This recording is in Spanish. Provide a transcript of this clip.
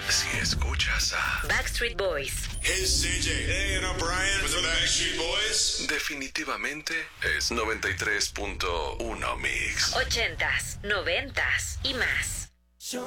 si escuchas a Backstreet Boys. Hey, CJ. Hey, Brian. With the Backstreet Boys. definitivamente es 93.1 Mix. 80s, 90s y más.